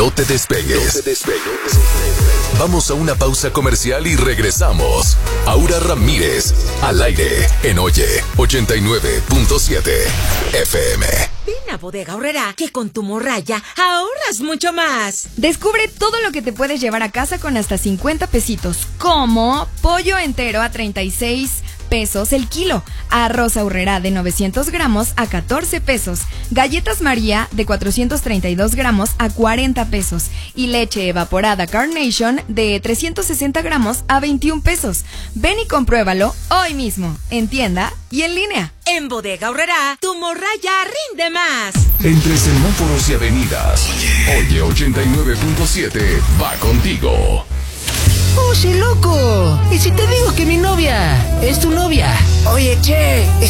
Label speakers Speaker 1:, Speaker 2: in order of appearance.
Speaker 1: No te despegues. Vamos a una pausa comercial y regresamos. Aura Ramírez, al aire, en Oye 89.7 FM.
Speaker 2: Ven a Bodega Aurrerá, que con tu morralla ahorras mucho más.
Speaker 3: Descubre todo lo que te puedes llevar a casa con hasta 50 pesitos, como pollo entero a 36 pesos el kilo, arroz Aurrerá de 900 gramos a 14 pesos, galletas María de 432 gramos a 40 pesos y leche evaporada Carnation de 360 gramos a 21 pesos. Ven y compruébalo hoy mismo, en tienda y en línea.
Speaker 2: En Bodega Aurrerá, tu morralla rinde más.
Speaker 1: Entre semáforos y avenidas, Oye 89.7 va contigo.
Speaker 4: ¡Oye, loco! ¿Y si te digo que mi novia es tu novia?
Speaker 5: Oye, che,